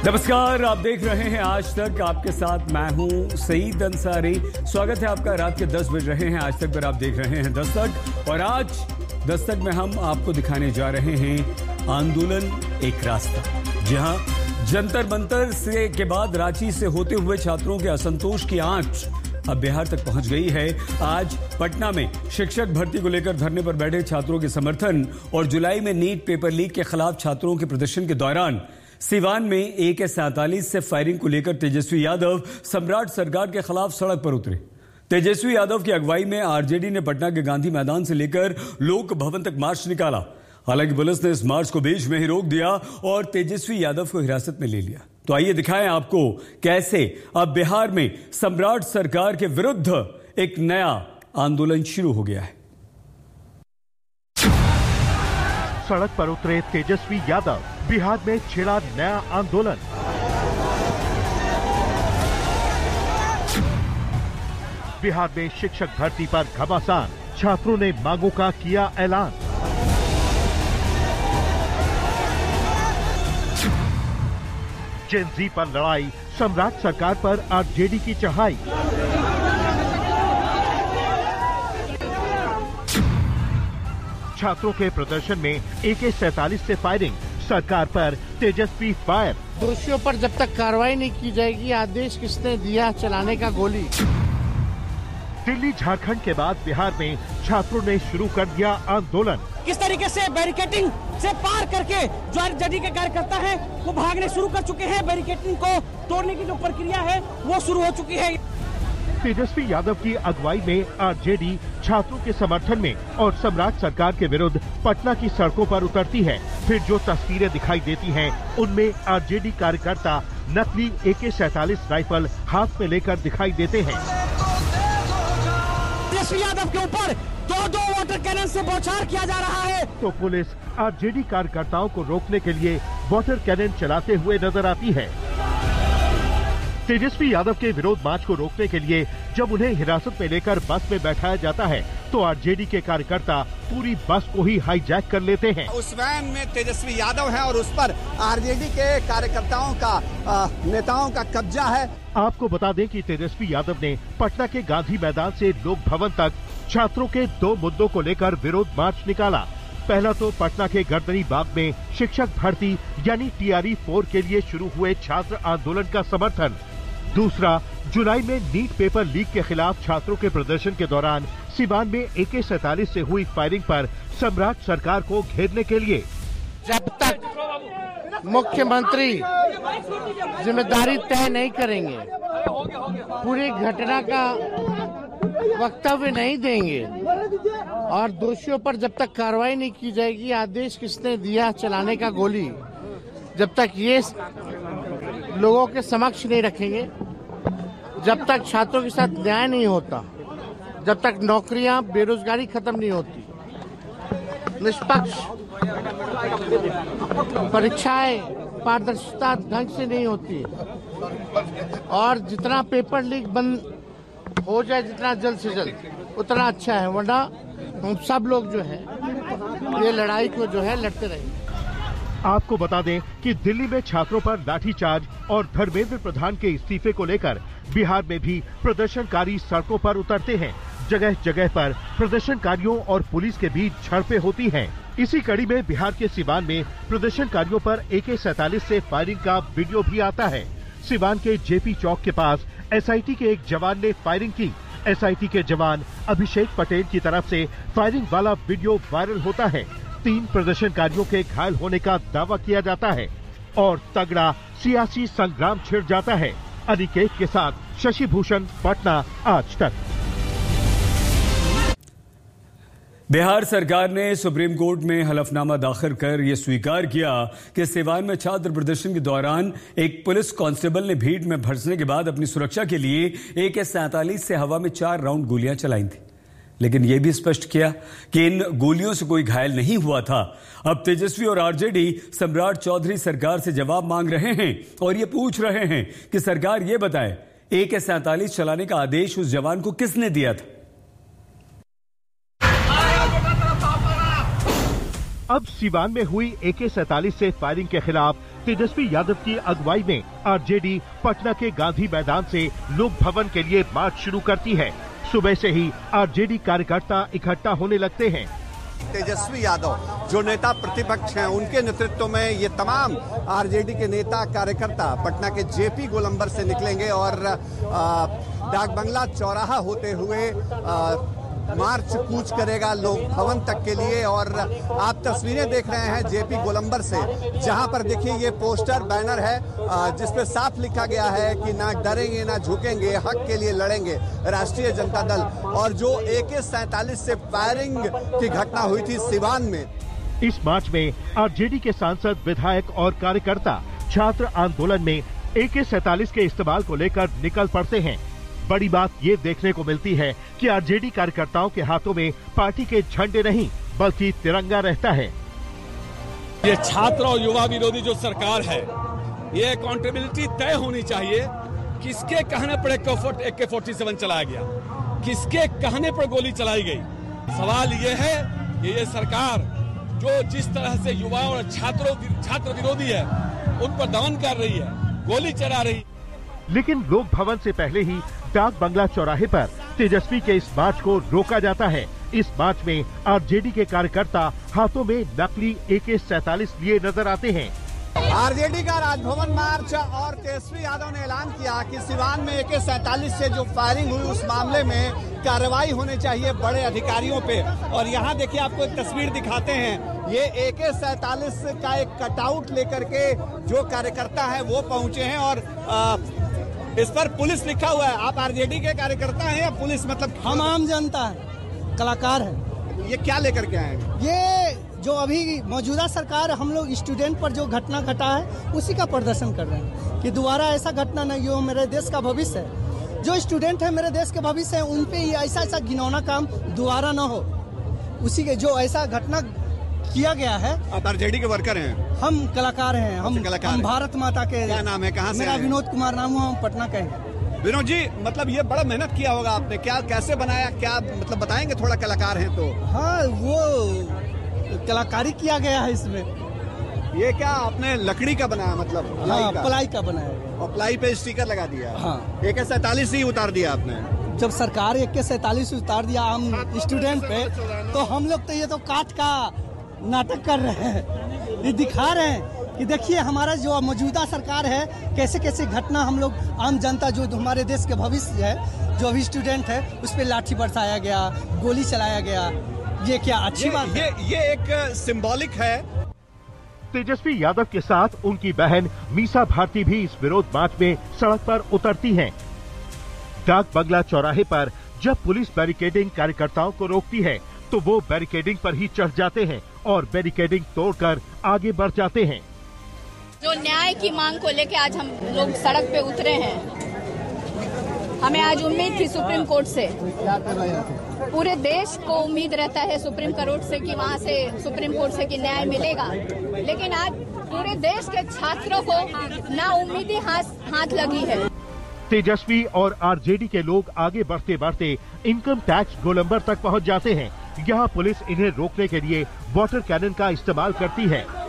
नमस्कार, आप देख रहे हैं आज तक। आपके साथ मैं हूं सईद अंसारी। स्वागत है आपका। रात के 10 बज रहे हैं आज तक पर आप देख रहे हैं दस्तक। और आज दस्तक में हम आपको दिखाने जा रहे हैं आंदोलन एक रास्ता। जहां जंतर मंतर से के बाद रांची से होते हुए छात्रों के असंतोष की आंच अब बिहार तक पहुंच गई है। आज पटना में शिक्षक भर्ती को लेकर धरने पर बैठे छात्रों के समर्थन और जुलाई में नीट पेपर लीक के खिलाफ छात्रों के प्रदर्शन के दौरान सिवान में AK-47 से फायरिंग को लेकर तेजस्वी यादव सम्राट सरकार के खिलाफ सड़क पर उतरे। तेजस्वी यादव की अगुवाई में आरजेडी ने पटना के गांधी मैदान से लेकर लोक भवन तक मार्च निकाला। हालांकि पुलिस ने इस मार्च को बीच में ही रोक दिया और तेजस्वी यादव को हिरासत में ले लिया। तो आइए दिखाएं आपको कैसे अब बिहार में सम्राट सरकार के विरुद्ध एक नया आंदोलन शुरू हो गया है। सड़क पर उतरे तेजस्वी यादव, बिहार में छिड़ा नया आंदोलन। बिहार में शिक्षक भर्ती पर घमासान, छात्रों ने मांगों का किया ऐलान। जेन जी पर लड़ाई, सम्राट सरकार पर आरजेडी की चढ़ाई। छात्रों के प्रदर्शन में AK-47 से फायरिंग, सरकार पर तेजस्वी फायर। दोषियों पर जब तक कार्रवाई नहीं की जाएगी, आदेश किसने दिया चलाने का गोली। दिल्ली झारखंड के बाद बिहार में छात्रों ने शुरू कर दिया आंदोलन। किस तरीके से बैरिकेटिंग से पार करके जो आरजेडी के कार्यकर्ता हैं वो भागने शुरू कर चुके हैं। बैरिकेटिंग को तोड़ने की जो प्रक्रिया है वो शुरू हो चुकी है। तेजस्वी यादव की अगुवाई में आरजेडी छात्रों के समर्थन में और सम्राट सरकार के विरुद्ध पटना की सड़कों पर उतरती है। फिर जो तस्वीरें दिखाई देती हैं, उनमें आरजेडी कार्यकर्ता नकली AK-47 राइफल हाथ में लेकर दिखाई देते हैं। तेजस्वी यादव के ऊपर दो वाटर कैनन से बौछार किया जा रहा है। तो पुलिस आरजेडी कार्यकर्ताओं को रोकने के लिए वाटर कैनन चलाते हुए नजर आती है। तेजस्वी यादव के विरोध मार्च को रोकने के लिए जब उन्हें हिरासत में लेकर बस में बैठाया जाता है, तो आरजेडी के कार्यकर्ता पूरी बस को ही हाईजैक कर लेते हैं। उस वैन में तेजस्वी यादव है और उस पर आरजेडी के कार्यकर्ताओं का नेताओं का कब्जा है। आपको बता दें कि तेजस्वी यादव ने पटना के गांधी मैदान से लोक भवन तक छात्रों के 2 मुद्दों को लेकर विरोध मार्च निकाला। पहला तो पटना के गर्दनी बाग में शिक्षक भर्ती यानी TRE-4 के लिए शुरू हुए छात्र आंदोलन का समर्थन। दूसरा, जुलाई में नीट पेपर लीक के खिलाफ छात्रों के प्रदर्शन के दौरान सिवान में AK-47 से हुई फायरिंग पर सम्राट सरकार को घेरने के लिए। जब तक मुख्यमंत्री जिम्मेदारी तय नहीं करेंगे, पूरी घटना का वक्तव्य नहीं देंगे और दोषियों पर जब तक कार्रवाई नहीं की जाएगी, आदेश किसने दिया चलाने का गोली, जब तक ये लोगों के समक्ष नहीं रखेंगे, जब तक छात्रों के साथ न्याय नहीं होता, जब तक नौकरियां, बेरोजगारी खत्म नहीं होती, निष्पक्ष परीक्षाएं पारदर्शिता ढंग से नहीं होती और जितना पेपर लीक बंद हो जाए जितना जल्द से जल्द उतना अच्छा है। वरना हम सब लोग जो है ये लड़ाई को जो है लड़ते रहेंगे। आपको बता दें कि दिल्ली में छात्रों पर लाठीचार्ज और धर्मेंद्र प्रधान के इस्तीफे को लेकर बिहार में भी प्रदर्शनकारी सड़कों पर उतरते हैं। जगह जगह पर प्रदर्शनकारियों और पुलिस के बीच झड़पें होती हैं। इसी कड़ी में बिहार के सिवान में प्रदर्शनकारियों पर AK-47 से फायरिंग का वीडियो भी आता है। सिवान के JP चौक के पास SIT के एक जवान ने फायरिंग की। SIT के जवान अभिषेक पटेल की तरफ से फायरिंग वाला वीडियो वायरल होता है। 3 प्रदर्शनकारियों के घायल होने का दावा किया जाता है और तगड़ा सियासी संग्राम छिड़ जाता है। अनिकेत के साथ शशि भूषण, पटना, आज तक। बिहार सरकार ने सुप्रीम कोर्ट में हलफनामा दाखिल कर यह स्वीकार किया कि सिवान में छात्र प्रदर्शन के दौरान एक पुलिस कांस्टेबल ने भीड़ में भड़कने के बाद अपनी सुरक्षा के लिए AK-47 से हवा में 4 राउंड गोलियां चलाई थी। लेकिन यह भी स्पष्ट किया कि इन गोलियों से कोई घायल नहीं हुआ था। अब तेजस्वी और आरजेडी सम्राट चौधरी सरकार से जवाब मांग रहे हैं और ये पूछ रहे हैं कि सरकार ये बताए AK-47 चलाने का आदेश उस जवान को किसने दिया था। अब सिवान में हुई AK-47 से फायरिंग के खिलाफ तेजस्वी यादव की अगुवाई में आरजेडी पटना के गांधी मैदान से लोक भवन के लिए मार्च शुरू करती है। सुबह से ही आरजेडी कार्यकर्ता इकट्ठा होने लगते हैं। तेजस्वी यादव जो नेता प्रतिपक्ष हैं, उनके नेतृत्व में ये तमाम आरजेडी के नेता कार्यकर्ता पटना के जेपी गोलंबर से निकलेंगे और डाक बंगला चौराहा होते हुए मार्च कूच करेगा लोक भवन तक के लिए। और आप तस्वीरें देख रहे हैं जेपी गोलंबर से, जहां पर देखिए ये पोस्टर बैनर है जिसपे साफ लिखा गया है कि ना डरेंगे ना झुकेंगे, हक के लिए लड़ेंगे राष्ट्रीय जनता दल। और जो AK-47 से फायरिंग की घटना हुई थी सिवान में, इस मार्च में आरजेडी के सांसद, विधायक और कार्यकर्ता छात्र आंदोलन में AK-47 के इस्तेमाल को लेकर निकल पड़ते हैं। बड़ी बात ये देखने को मिलती है कि आरजेडी कार्यकर्ताओं के हाथों में पार्टी के झंडे नहीं बल्कि तिरंगा रहता है। ये छात्र और युवा विरोधी जो सरकार है, ये अकाउंटेबिलिटी तय होनी चाहिए। किसके कहने पर AK-47 चलाया गया, किसके कहने पर गोली चलाई गई। सवाल ये है कि ये सरकार जो जिस तरह से युवा और छात्र विरोधी है, उन पर दमन कर रही है, गोली चला रही। लेकिन लोक भवन से पहले ही डाक बंगला चौराहे पर तेजस्वी के इस मार्च को रोका जाता है। इस मार्च में आरजेडी के कार्यकर्ता हाथों में नकली AK-47 लिए नजर आते हैं। आरजेडी का राजभवन मार्च और तेजस्वी यादव ने ऐलान किया कि सिवान में AK-47 से जो फायरिंग हुई उस मामले में कार्रवाई होनी चाहिए बड़े अधिकारियों पे। और यहाँ देखिए आपको एक तस्वीर दिखाते हैं, ये AK-47 का एक कटआउट लेकर के जो कार्यकर्ता है वो पहुंचे हैं और इस पर पुलिस लिखा हुआ है। आप आरजेडी के कार्यकर्ता हैं या पुलिस? मतलब हम आम जनता है, कलाकार है। ये क्या लेकर के आए? ये जो अभी मौजूदा सरकार हम लोग स्टूडेंट पर जो घटना घटा है उसी का प्रदर्शन कर रहे हैं कि दोबारा ऐसा घटना नहीं हो। मेरे देश का भविष्य है, जो स्टूडेंट है मेरे देश के भविष्य है, उन पे ये ऐसा घिनौना काम दोबारा न हो। उसी के जो ऐसा घटना किया गया है। आप आरजेडी के वर्कर हैं? हम कलाकार हैं। हम भारत माता के। क्या नाम है, कहाँ से? मेरा विनोद कुमार नाम हुआ, हम पटना के हैं। विनोद जी, मतलब ये बड़ा मेहनत किया होगा आपने, क्या कैसे बनाया, क्या मतलब बताएंगे थोड़ा? कलाकार हैं तो। हाँ, वो कलाकारी किया गया है इसमें। ये क्या आपने लकड़ी का बनाया, मतलब प्लाई का बनाया और प्लाई पे स्टिकर लगा दिया? हाँ। AK-47 ही उतार दिया आपने? जब सरकार AK-47 उतार दिया हम स्टूडेंट पे, तो हम लोग तो ये तो काट का नाटक कर रहे हैं। ये दिखा रहे हैं कि देखिए हमारा जो मौजूदा सरकार है कैसे कैसे घटना हम लोग आम जनता जो हमारे देश के भविष्य है, जो अभी स्टूडेंट है, उस पर लाठी बरसाया गया, गोली चलाया गया। ये क्या अच्छी बात है? ये एक सिंबॉलिक है। तेजस्वी यादव के साथ उनकी बहन मीसा भारती भी इस विरोध मार्च में सड़क पर उतरती हैं। डाक बंगला चौराहे पर जब पुलिस बैरिकेडिंग कार्यकर्ताओं को रोकती है तो वो बैरिकेडिंग पर ही चढ़ जाते हैं और बैरिकेडिंग तोड़कर आगे बढ़ जाते हैं। जो न्याय की मांग को लेकर आज हम लोग सड़क पे उतरे हैं, हमें आज उम्मीद थी सुप्रीम कोर्ट से, पूरे देश को उम्मीद रहता है सुप्रीम कोर्ट से कि वहाँ से सुप्रीम कोर्ट से कि न्याय मिलेगा, लेकिन आज पूरे देश के छात्रों को ना उम्मीदी हाथ लगी है। तेजस्वी और आरजेडी के लोग आगे बढ़ते बढ़ते इनकम टैक्स गोलंबर तक पहुंच जाते हैं। यहाँ पुलिस इन्हें रोकने के लिए वाटर कैनन का इस्तेमाल करती है।